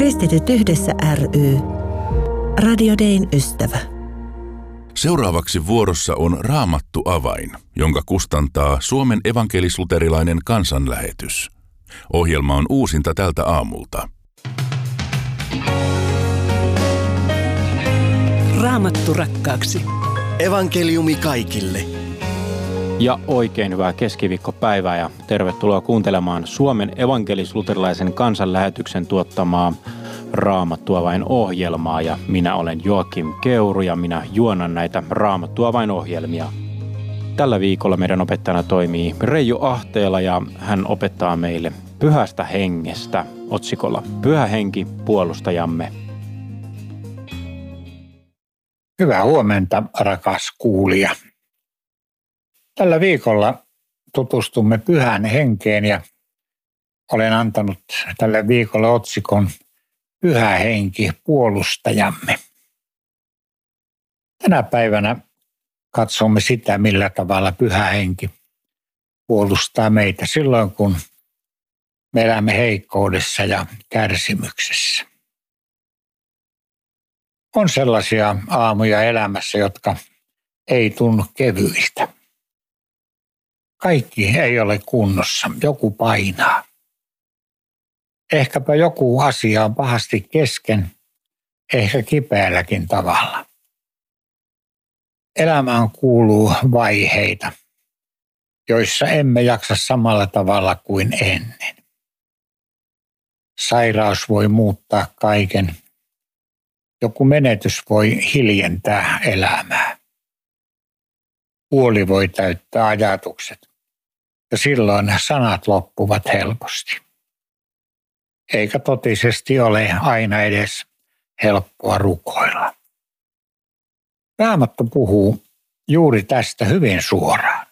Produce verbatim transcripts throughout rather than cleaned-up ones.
Kristityt yhdessä ry. Radio Dayn ystävä. Seuraavaksi vuorossa on Raamattu avain, jonka kustantaa Suomen evankelis-luterilainen kansanlähetys. Ohjelma on uusinta tältä aamulta. Raamattu rakkaaksi. Evankeliumi kaikille. Ja oikein hyvää keskiviikkopäivää ja tervetuloa kuuntelemaan Suomen evankelis-luterilaisen kansanlähetyksen tuottamaa Raamattu avain ohjelmaa. Ja minä olen Joakim Keuru ja minä juonan näitä Raamattu avain ohjelmia. Tällä viikolla meidän opettajana toimii Reijo Ahteela ja hän opettaa meille Pyhästä hengestä otsikolla Pyhä henki puolustajamme. Hyvää huomenta, rakas kuulija. Tällä viikolla tutustumme Pyhään henkeen ja olen antanut tälle viikolle otsikon Pyhä henki puolustajamme. Tänä päivänä katsomme sitä, millä tavalla Pyhä henki puolustaa meitä silloin, kun me elämme heikkoudessa ja kärsimyksessä. On sellaisia aamuja elämässä, jotka ei tunnu kevyiltä. Kaikki ei ole kunnossa, joku painaa. Ehkäpä joku asia on pahasti kesken, ehkä kipeälläkin tavalla. Elämään kuuluu vaiheita, joissa emme jaksa samalla tavalla kuin ennen. Sairaus voi muuttaa kaiken. Joku menetys voi hiljentää elämää. Huoli voi täyttää ajatukset ja silloin sanat loppuvat helposti. Eikä totisesti ole aina edes helppoa rukoilla. Raamattu puhuu juuri tästä hyvin suoraan.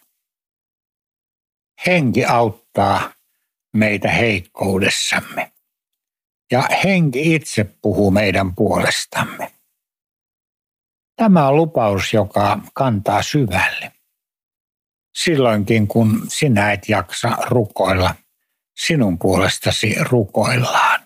Henki auttaa meitä heikkoudessamme. Ja henki itse puhuu meidän puolestamme. Tämä on lupaus, joka kantaa syvälle. Silloinkin, kun sinä et jaksa rukoilla, sinun puolestasi rukoillaan.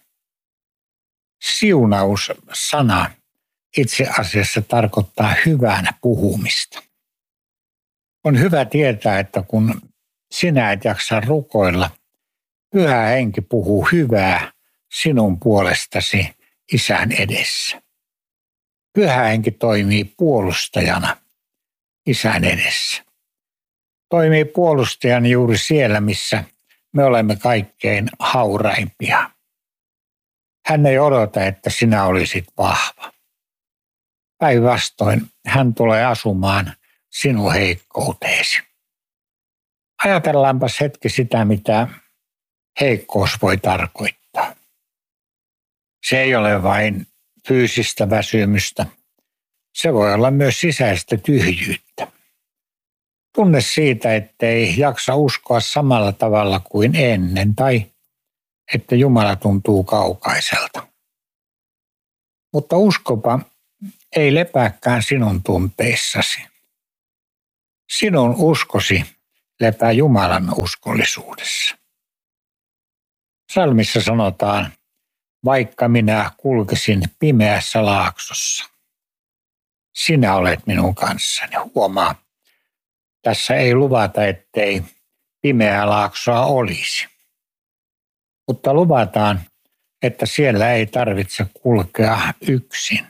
Siunaus-sana itse asiassa tarkoittaa hyvänä puhumista. On hyvä tietää, että kun sinä et jaksa rukoilla, Pyhä henki puhuu hyvää sinun puolestasi Isän edessä. Pyhä henki toimii puolustajana Isän edessä. Toimii puolustajana juuri siellä, missä me olemme kaikkein hauraimpia. Hän ei odota, että sinä olisit vahva. Päinvastoin hän tulee asumaan sinun heikkouteesi. Ajatellaanpas hetki sitä, mitä heikkous voi tarkoittaa. Se ei ole vain fyysistä väsymystä. Se voi olla myös sisäistä tyhjyyttä. Tunne siitä, ettei jaksa uskoa samalla tavalla kuin ennen tai että Jumala tuntuu kaukaiselta. Mutta uskopa ei lepääkään sinun tunteissasi. Sinun uskosi lepää Jumalan uskollisuudessa. Psalmissa sanotaan, vaikka minä kulkesin pimeässä laaksossa, sinä olet minun kanssani. Huomaa, tässä ei luvata, ettei pimeää laaksoa olisi. Mutta luvataan, että siellä ei tarvitse kulkea yksin.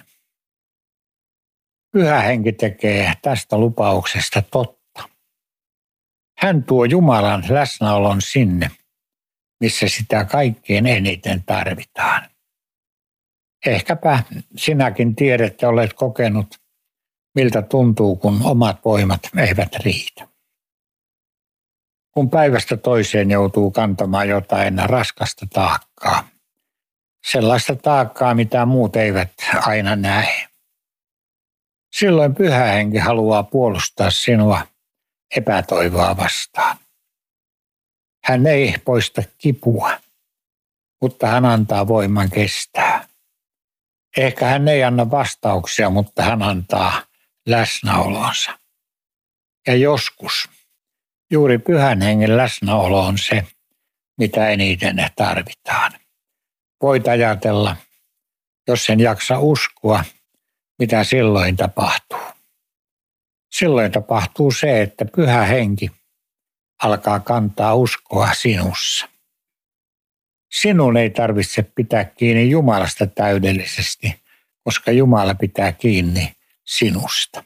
Pyhä henki tekee tästä lupauksesta totta. Hän tuo Jumalan läsnäolon sinne, missä sitä kaikkein eniten tarvitaan. Ehkäpä sinäkin tiedät ja olet kokenut, miltä tuntuu, kun omat voimat eivät riitä. Kun päivästä toiseen joutuu kantamaan jotain raskasta taakkaa. Sellaista taakkaa, mitä muut eivät aina näe. Silloin Pyhä henki haluaa puolustaa sinua epätoivoa vastaan. Hän ei poista kipua, mutta hän antaa voiman kestää. Ehkä hän ei anna vastauksia, mutta hän antaa läsnäolonsa. Ja joskus juuri Pyhän hengen läsnäolo on se, mitä eniten tarvitaan. Voit ajatella, jos en jaksa uskoa, mitä silloin tapahtuu? Silloin tapahtuu se, että Pyhä Henki alkaa kantaa uskoa sinussa. Sinun ei tarvitse pitää kiinni Jumalasta täydellisesti, koska Jumala pitää kiinni sinusta.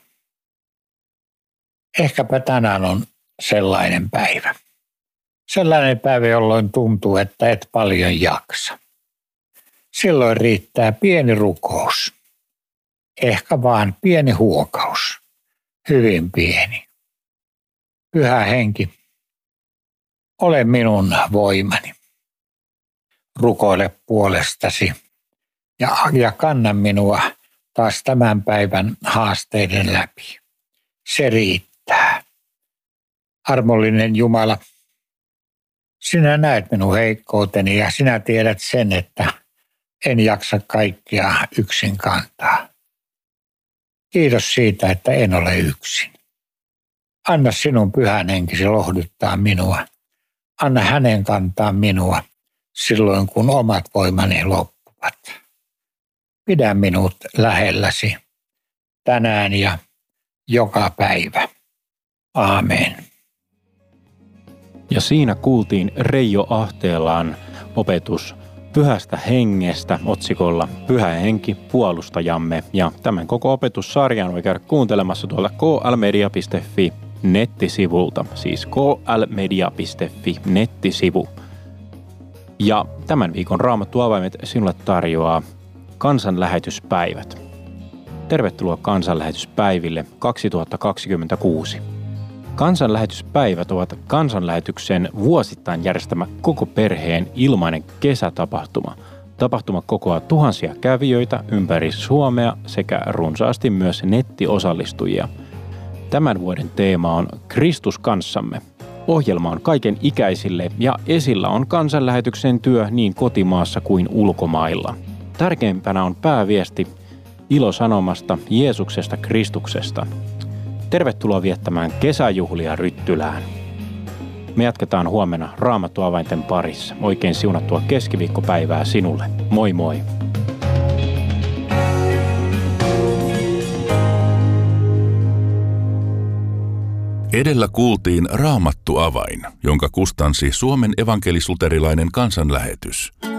Ehkäpä tänään on sellainen päivä. Sellainen päivä, jolloin tuntuu, että et paljon jaksa. Silloin riittää pieni rukous. Ehkä vaan pieni huokaus. Hyvin pieni. Pyhä Henki, ole minun voimani. Rukoile puolestasi ja, ja kanna minua taas tämän päivän haasteiden läpi. Se riittää. Armollinen Jumala, sinä näet minun heikkouteni ja sinä tiedät sen, että en jaksa kaikkia yksin kantaa. Kiitos siitä, että en ole yksin. Anna sinun Pyhän Henkisi lohduttaa minua. Anna hänen kantaa minua silloin, kun omat voimani loppuvat. Pidä minut lähelläsi tänään ja joka päivä. Aamen. Ja siinä kuultiin Reijo Ahteelaan opetus Pyhästä Hengestä otsikolla Pyhä Henki puolustajamme. Ja tämän koko opetussarjan voi käydä kuuntelemassa tuolta k l media piste f i nettisivulta, siis k l media piste f i nettisivu. Ja tämän viikon Raamattu avaimet sinulle tarjoaa kansanlähetyspäivät. Tervetuloa kansanlähetyspäiville kaksituhattakaksikymmentäkuusi. Kansanlähetyspäivät ovat kansanlähetyksen vuosittain järjestämä koko perheen ilmainen kesätapahtuma. Tapahtuma kokoaa tuhansia kävijöitä ympäri Suomea sekä runsaasti myös nettiosallistujia. Tämän vuoden teema on Kristus kanssamme. Ohjelma on kaiken ikäisille ja esillä on kansanlähetyksen työ niin kotimaassa kuin ulkomailla. Tärkeimpänä on pääviesti ilosanomasta Jeesuksesta Kristuksesta. Tervetuloa viettämään kesäjuhlia Ryttylään. Me jatketaan huomenna Raamattu avainten parissa. Oikein siunattua keskiviikkopäivää sinulle. Moi moi! Edellä kuultiin Raamattu avain, jonka kustansi Suomen evankelis-luterilainen kansanlähetys.